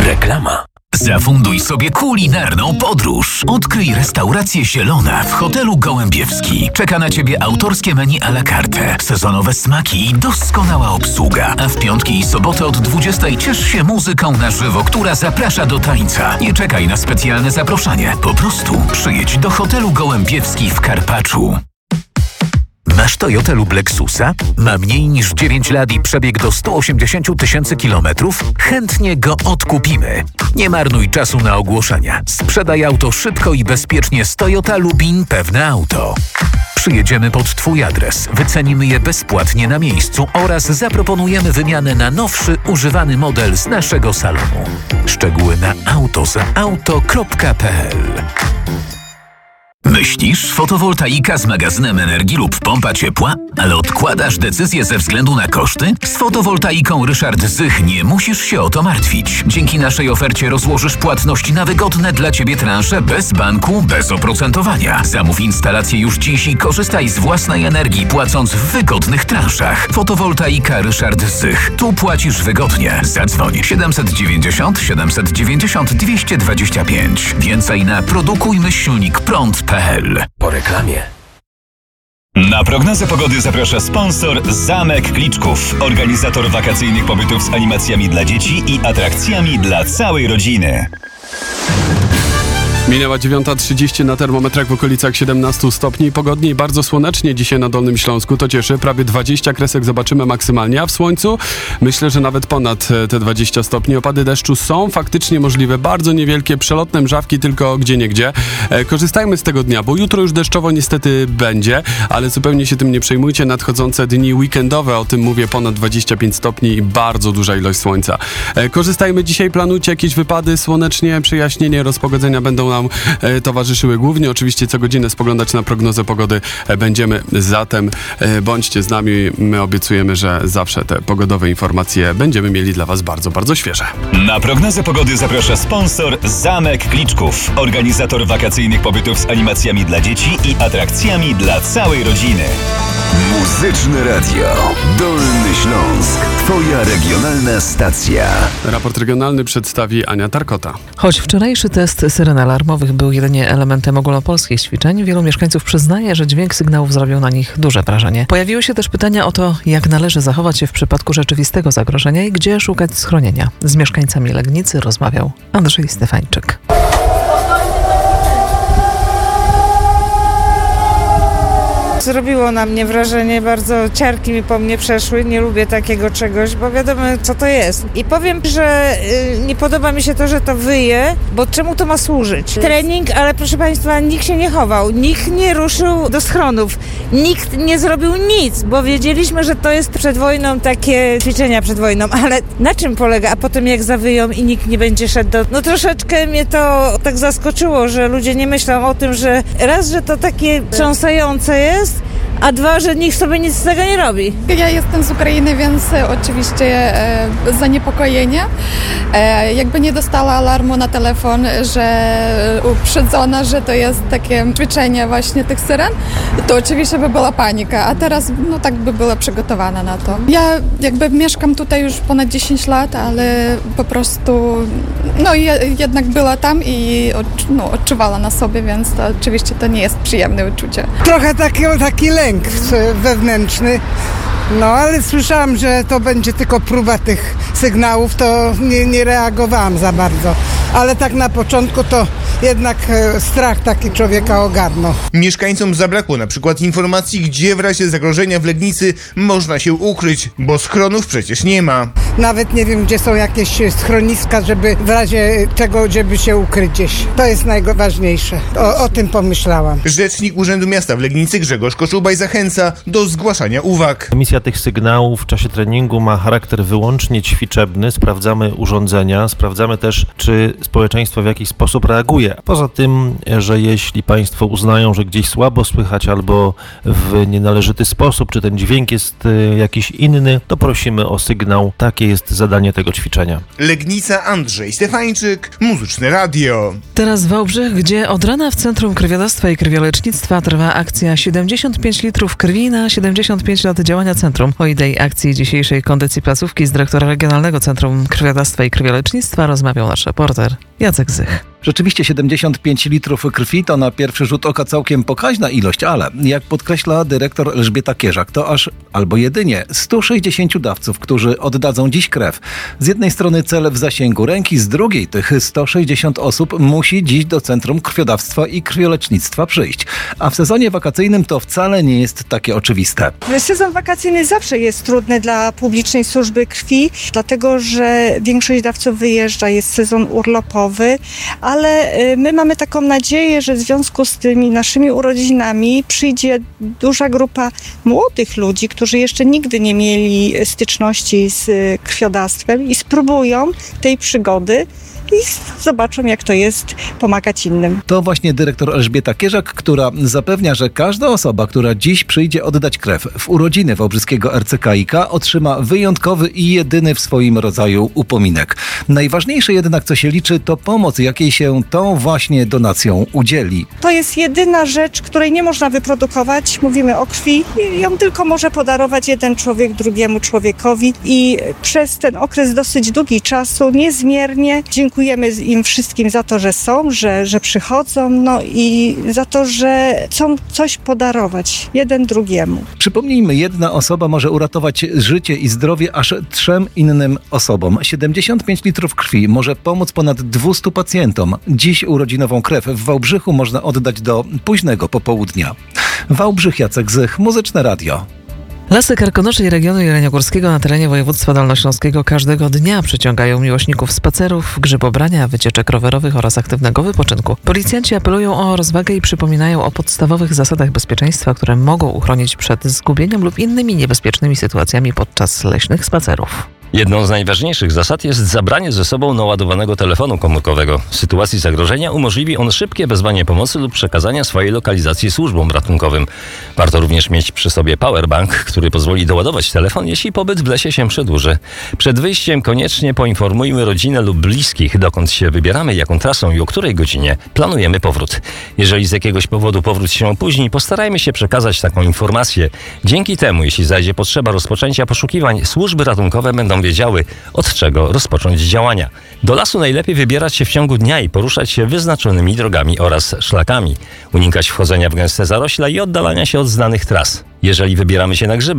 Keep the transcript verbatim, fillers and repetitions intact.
Reklama. Zafunduj sobie kulinarną podróż. Odkryj restaurację Zielona w hotelu Gołębiewski. Czeka na Ciebie autorskie menu à la carte, sezonowe smaki i doskonała obsługa. A w piątki i soboty od dwudziestej ciesz się muzyką na żywo, która zaprasza do tańca. Nie czekaj na specjalne zaproszenie. Po prostu przyjedź do hotelu Gołębiewski w Karpaczu. Masz Toyotę lub Lexusa? Ma mniej niż dziewięć lat i przebieg do stu osiemdziesięciu tysięcy kilometrów? Chętnie go odkupimy. Nie marnuj czasu na ogłoszenia. Sprzedaj auto szybko i bezpiecznie z Toyota Lubin Pewne Auto. Przyjedziemy pod Twój adres, wycenimy je bezpłatnie na miejscu oraz zaproponujemy wymianę na nowszy, używany model z naszego salonu. Szczegóły na autosauto kropka p l. Myślisz, fotowoltaika z magazynem energii lub pompa ciepła? Ale odkładasz decyzję ze względu na koszty? Z fotowoltaiką Ryszard Zych nie musisz się o to martwić. Dzięki naszej ofercie rozłożysz płatność na wygodne dla Ciebie transze bez banku, bez oprocentowania. Zamów instalację już dziś i korzystaj z własnej energii, płacąc w wygodnych transzach. Fotowoltaika Ryszard Zych. Tu płacisz wygodnie. Zadzwoń siedemset dziewięćdziesiąt siedemset dziewięćdziesiąt dwieście dwadzieścia pięć. Więcej na produkuj myślnik prąd kropka p l. Po reklamie. Na prognozę pogody zaprasza sponsor Zamek Kliczków, organizator wakacyjnych pobytów z animacjami dla dzieci i atrakcjami dla całej rodziny. Minęła dziewiąta trzydzieści, na termometrach w okolicach siedemnastu stopni. Pogodnie i bardzo słonecznie dzisiaj na Dolnym Śląsku. To cieszy. Prawie dwadzieścia kresek zobaczymy maksymalnie, a w słońcu myślę, że nawet ponad te dwadzieścia stopni. Opady deszczu są faktycznie możliwe. Bardzo niewielkie, przelotne mrzawki tylko gdzieniegdzie. E, korzystajmy z tego dnia, bo jutro już deszczowo niestety będzie, ale zupełnie się tym nie przejmujcie. Nadchodzące dni weekendowe, o tym mówię, ponad dwadzieścia pięć stopni i bardzo duża ilość słońca. E, korzystajmy dzisiaj, planujcie jakieś wypady słonecznie, przejaśnienie, rozpogodzenia będą nam e, towarzyszyły głównie. Oczywiście co godzinę spoglądać na prognozę pogody e, będziemy, zatem e, bądźcie z nami. My obiecujemy, że zawsze te pogodowe informacje będziemy mieli dla Was bardzo, bardzo świeże. Na prognozę pogody zaprasza sponsor Zamek Kliczków, organizator wakacyjnych pobytów z animacjami dla dzieci i atrakcjami dla całej rodziny. Muzyczne Radio. Dolny Śląsk. Twoja regionalna stacja. Raport regionalny przedstawi Ania Tarkota. Choć wczorajszy test syren alarmowych był jedynie elementem ogólnopolskich ćwiczeń, wielu mieszkańców przyznaje, że dźwięk sygnałów zrobił na nich duże wrażenie. Pojawiły się też pytania o to, jak należy zachować się w przypadku rzeczywistego zagrożenia i gdzie szukać schronienia. Z mieszkańcami Legnicy rozmawiał Andrzej Stefańczyk. Zrobiło na mnie wrażenie, bardzo ciarki mi po mnie przeszły, nie lubię takiego czegoś, bo wiadomo co to jest. I powiem, że y, nie podoba mi się to, że to wyje, bo czemu to ma służyć? Trening, ale proszę Państwa, nikt się nie chował, nikt nie ruszył do schronów, nikt nie zrobił nic, bo wiedzieliśmy, że to jest przed wojną takie ćwiczenia przed wojną, ale na czym polega? A potem jak zawyją i nikt nie będzie szedł do... No troszeczkę mnie to tak zaskoczyło, że ludzie nie myślą o tym, że raz, że to takie trząsające jest, a dwa, że nikt sobie nic z tego nie robi. Ja jestem z Ukrainy, więc oczywiście e, zaniepokojenie. E, jakby nie dostała alarmu na telefon, że uprzedzona, że to jest takie ćwiczenie właśnie tych syren, to oczywiście by była panika, a teraz no tak by była przygotowana na to. Ja jakby mieszkam tutaj już ponad dziesięć lat, ale po prostu no ja jednak była tam i no, odczuwała na sobie, więc to oczywiście to nie jest przyjemne uczucie. Trochę taki, taki lęk wewnętrzny, no ale słyszałam, że to będzie tylko próba tych sygnałów, to nie, nie reagowałam za bardzo, ale tak na początku to jednak strach taki człowieka ogarnął. Mieszkańcom zabrakło na przykład informacji, gdzie w razie zagrożenia w Legnicy można się ukryć, bo schronów przecież nie ma. Nawet nie wiem, gdzie są jakieś schroniska, żeby w razie czego, żeby się ukryć gdzieś. To jest najważniejsze. O, o tym pomyślałam. Rzecznik Urzędu Miasta w Legnicy Grzegorz Koczubaj zachęca do zgłaszania uwag. Emisja tych sygnałów w czasie treningu ma charakter wyłącznie ćwiczebny. Sprawdzamy urządzenia, sprawdzamy też, czy społeczeństwo w jakiś sposób reaguje pasuje. Poza tym, że jeśli Państwo uznają, że gdzieś słabo słychać albo w nienależyty sposób, czy ten dźwięk jest jakiś inny, to prosimy o sygnał. Takie jest zadanie tego ćwiczenia. Legnica, Andrzej Stefańczyk, Muzyczne Radio. Teraz Wałbrzych, gdzie od rana w Centrum Krwiodawstwa i Krwiolecznictwa trwa akcja siedemdziesiąt pięć litrów krwi na siedemdziesiąt pięć lat działania centrum. O idei akcji dzisiejszej kondycji placówki z dyrektora Regionalnego Centrum Krwiodawstwa i Krwiolecznictwa rozmawiał nasz reporter Jacek Zych. Rzeczywiście siedemdziesiąt pięć litrów krwi to na pierwszy rzut oka całkiem pokaźna ilość, ale jak podkreśla dyrektor Elżbieta Kierzak, to aż albo jedynie sto sześćdziesięciu dawców, którzy oddadzą dziś krew. Z jednej strony cel w zasięgu ręki, z drugiej tych sto sześćdziesiąt osób musi dziś do Centrum Krwiodawstwa i Krwiolecznictwa przyjść. A w sezonie wakacyjnym to wcale nie jest takie oczywiste. Sezon wakacyjny zawsze jest trudny dla publicznej służby krwi, dlatego że większość dawców wyjeżdża, jest sezon urlopowy, ale my mamy taką nadzieję, że w związku z tymi naszymi urodzinami przyjdzie duża grupa młodych ludzi, którzy jeszcze nigdy nie mieli styczności z krwiodawstwem i spróbują tej przygody i zobaczą, jak to jest pomagać innym. To właśnie dyrektor Elżbieta Kierzak, która zapewnia, że każda osoba, która dziś przyjdzie oddać krew w urodziny wałbrzyskiego R C K i K, otrzyma wyjątkowy i jedyny w swoim rodzaju upominek. Najważniejsze jednak, co się liczy, to pomoc, jakiej się tą właśnie donacją udzieli. To jest jedyna rzecz, której nie można wyprodukować. Mówimy o krwi. Ją tylko może podarować jeden człowiek drugiemu człowiekowi i przez ten okres dosyć długi czasu niezmiernie dziękuję Dziękujemy im wszystkim za to, że są, że, że przychodzą, no i za to, że chcą coś podarować jeden drugiemu. Przypomnijmy, jedna osoba może uratować życie i zdrowie aż trzem innym osobom. siedemdziesiąt pięć litrów krwi może pomóc ponad dwustu pacjentom. Dziś urodzinową krew w Wałbrzychu można oddać do późnego popołudnia. Wałbrzych, Jacek Zych, Muzyczne Radio. Lasy Karkonosze regionu jeleniogórskiego na terenie województwa dolnośląskiego każdego dnia przyciągają miłośników spacerów, grzybobrania, wycieczek rowerowych oraz aktywnego wypoczynku. Policjanci apelują o rozwagę i przypominają o podstawowych zasadach bezpieczeństwa, które mogą uchronić przed zgubieniem lub innymi niebezpiecznymi sytuacjami podczas leśnych spacerów. Jedną z najważniejszych zasad jest zabranie ze sobą naładowanego telefonu komórkowego. W sytuacji zagrożenia umożliwi on szybkie wezwanie pomocy lub przekazania swojej lokalizacji służbom ratunkowym. Warto również mieć przy sobie powerbank, który pozwoli doładować telefon, jeśli pobyt w lesie się przedłuży. Przed wyjściem koniecznie poinformujmy rodzinę lub bliskich, dokąd się wybieramy, jaką trasą i o której godzinie planujemy powrót. Jeżeli z jakiegoś powodu powrót się opóźni, postarajmy się przekazać taką informację. Dzięki temu, jeśli zajdzie potrzeba rozpoczęcia poszukiwań, służby ratunkowe będą wiedziały, od czego rozpocząć działania. Do lasu najlepiej wybierać się w ciągu dnia i poruszać się wyznaczonymi drogami oraz szlakami. Unikać wchodzenia w gęste zarośla i oddalania się od znanych tras. Jeżeli wybieramy się na grzyby,